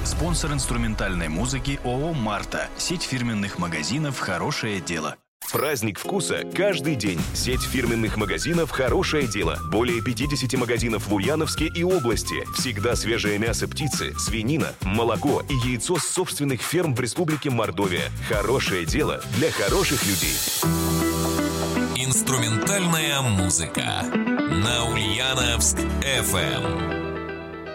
Спонсор инструментальной музыки ООО «Марта». Сеть фирменных магазинов «Хорошее дело». Праздник вкуса каждый день. Сеть фирменных магазинов «Хорошее дело». Более 50 магазинов в Ульяновске и области. Всегда свежее мясо птицы, свинина, молоко и яйцо с собственных ферм в Республике Мордовия. Хорошее дело для хороших людей. Инструментальная музыка на Ульяновск FM.